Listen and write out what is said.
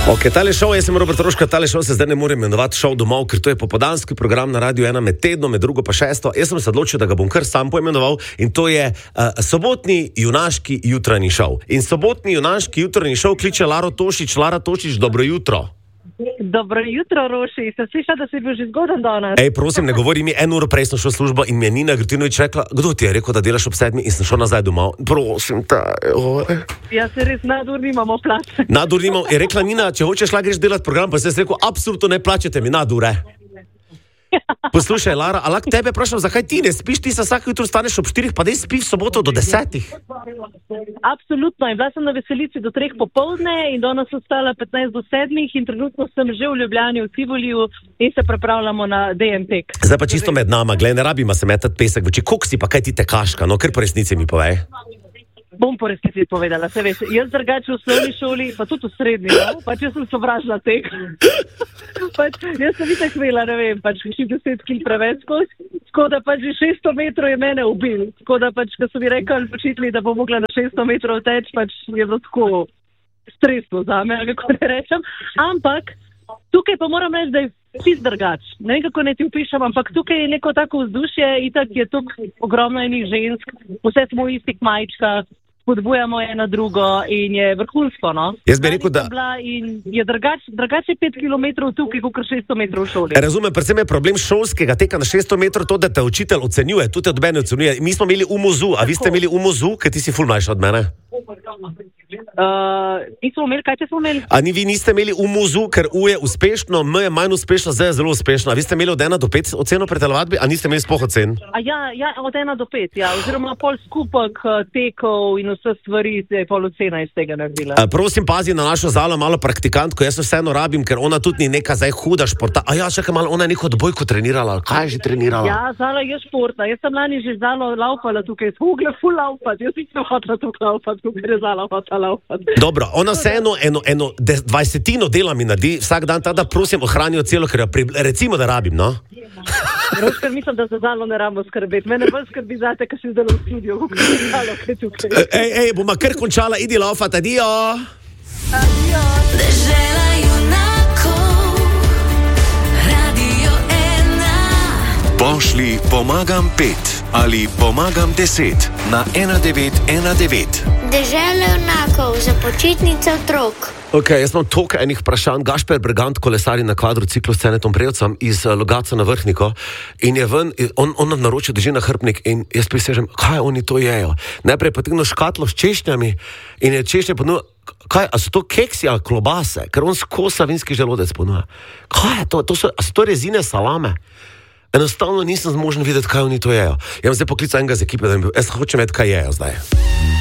Ok, tale šov, jaz sem Robert Roška, tale šov se zdaj ne morem imenovati šov domov, ker to je popoldanski program na Radiu 1 med tednom, med drugo pa šesto. Jaz sem se odločil, da ga bom kar sam poimenoval in to je sobotni junaški jutranji šov. In sobotni junaški jutranji šov kliče Laro Tošič. Lara Tošič, dobro jutro. Dobro jutro, Roši. Sem slišala, da si bil že zgodan danes. Ej, prosim, ne govori mi, 1 uro prej sem šel v službo in mi je Nina Grtinovič rekla, kdo ti je rekel, da delaš ob 7 in sem šel nazaj domov. Prosim te. Ja, se res nadur nimamo plače. Nadur nimam. Je rekla Nina, če hočeš greš delati program, pa sem rekel, absolutno ne plačete mi nadure. Poslušaj, Lara, a lahko tebe vprašam, zakaj ti ne spiš? Ti se vsak jutro staneš ob 4, pa daj spi v soboto do 10. Absolutno. In bila sem na veselici do 3 popoldne in danes sem stala 15 do 7 in trenutno sem že v Ljubljani v Tivoliju in se pripravljamo na DMT. Zdaj pa čisto med nama, glej, ne rabimo se metati pesek v oči. Koliko si pa, kaj ti tekaška? No, ker po resnici mi povej. Bom po resnici povedala, se veš, jaz drugače v osnovni šoli, pa tudi v srednji, no? Pač jaz sem sovražila tek. Pač jaz sem itak imela, ne vem, pač 10 kil preveč skozi, tako da pač že 600 metrov je mene ubil, tako da pač, ko so mi rekli počitli, da bom mogla na 600 metrov teč, pač je bilo tako stresno za me, kako ne rečem, ampak tukaj pa moram reči, da je čist drugač. Ne vem, kako ne ti upišem, ampak tukaj je neko tako vzdušje, itak je tukaj ogromno enih žensk, vse smo v istih majčkah, podbujamo eno drugo in je vrhunsko, no? Jaz bi rekel, da... In je drugače 5 km tukaj, kot 600 metrov v šoli. Razumem, predvsem je problem šolskega teka na 600 metrov to, da te učitelj ocenjuje, tudi od mene ocenjuje. Mi smo imeli UMOZU, a vi ste imeli UMOZU, ker ti si ful mlajša od mene? Nismo imeli, kaj smo imeli? A vi niste imeli UMOZU, ker U je uspešno, M je manj uspešno, Z je zelo uspešno. A vi ste imeli od 1 do 5 oceno pri telovadbi, a niste imeli sploh ocen? Ja, od 1 do 5, ja. Oziroma pol skupek tekov in vse stvari se je pol ocena iz tega naredila. Prosim, pazi na našo Zalo, malo praktikantko, jaz vseeno rabim, ker ona tudi ni neka zdaj huda športa. A ja, čakaj malo, ona je neko odbojko trenirala, kaj je že trenirala? Ja, Zala je športna, jaz sem lani že Zalo laufala tukaj, smugle ful laufati, jaz nisem hotela tukaj laufati, tukaj je Zala hotela laufati. Dobro, ona vseeno eno 20 dela mi naredi vsak dan, tako da prosim ohranijo celo, ker recimo, da rabim, no? Roškar, mislim, da za Zalo ne rabimo skrbeti. Mene bolj skrbi zate, ker si zdaj v studiu, kako je Zalo, kaj tukaj. Ej, boma kar končala, idi laufat, adijo! Adijo! Dežela junakov, Radio 1. Pošli pomagam 5 ali pomagam 10 na 1919. Dežela junakov za počitnice otrok. Ok, jaz imam toliko enih vprašanj. Gašper Bregant kolesari na kvadrociklu s Cenetom Prevcem iz Logatca na Vrhniko in je ven, on naročil drži na hrbnik in jaz prisežem, kaj oni to jejo. Najprej potegnil škatlo s češnjami in je češnje ponudil, kaj, a so to keksi ali klobase, ker on skozi savinski želodec ponuja. Kaj je to? A so to rezine salame? Enostavno nisem zmožen videti, kaj oni to jejo. Jaz zdaj poklical enega z ekipe, da jaz hočem vedeti, kaj jejo zdaj.